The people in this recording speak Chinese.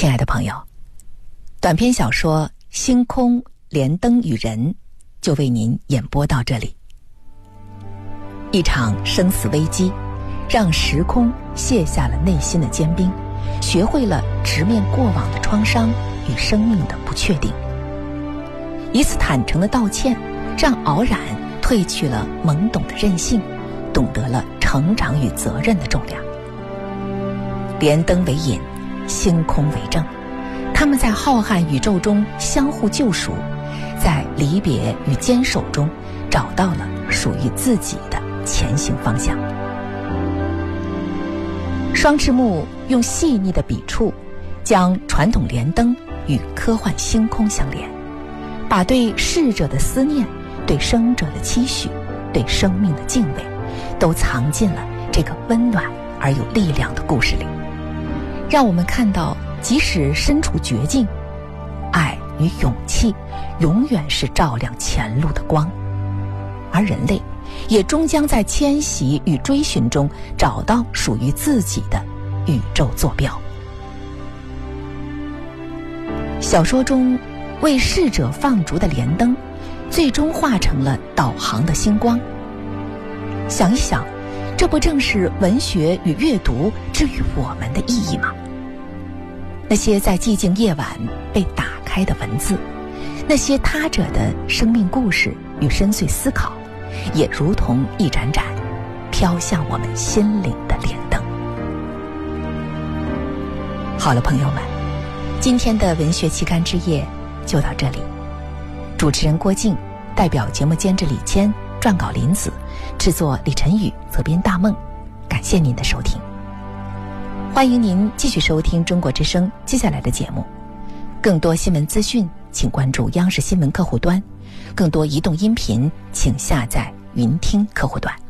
亲爱的朋友，短篇小说《星空、连灯与人》就为您演播到这里。一场生死危机，让时空卸下了内心的坚冰，学会了直面过往的创伤与生命的不确定。一次坦诚的道歉，让敖然褪去了懵懂的任性，懂得了成长与责任的重量。连灯为引，星空为证，他们在浩瀚宇宙中相互救赎，在离别与坚守中找到了属于自己的前行方向。双翅木用细腻的笔触，将传统连灯与科幻星空相连，把对逝者的思念、对生者的期许、对生命的敬畏，都藏进了这个温暖而有力量的故事里，让我们看到即使身处绝境，爱与勇气永远是照亮前路的光，而人类也终将在迁徙与追寻中找到属于自己的宇宙坐标。小说中为逝者放逐的连灯，最终化成了导航的星光。想一想，这不正是文学与阅读之于我们的意义吗？那些在寂静夜晚被打开的文字，那些他者的生命故事与深邃思考，也如同一盏盏飘向我们心灵的连灯。好了，朋友们，今天的文学期刊之夜就到这里。主持人郭靖，代表节目监制李谦，撰稿林子，制作李晨宇，责编大梦。感谢您的收听，欢迎您继续收听中国之声接下来的节目。更多新闻资讯请关注央视新闻客户端，更多移动音频请下载云听客户端。